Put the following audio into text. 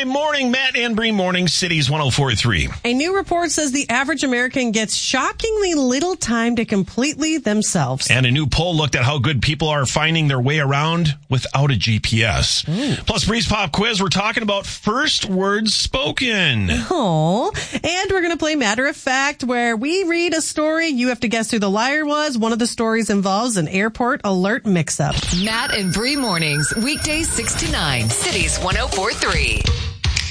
morning. Matt and Bree morning, Cities 104.3. A new report says the average American gets shockingly little time to completely themselves. And a new poll looked at how good people are finding their way around without a GPS. Plus, Bree's Pop Quiz, we're talking about first words spoken. Oh, and we're going to play Matter of Fact, where we read a story. You have to guess who the liar was. One of the stories involves an airport alert mix-up. Matt and Bree mornings, weekdays 6 to 9, Cities 104.3.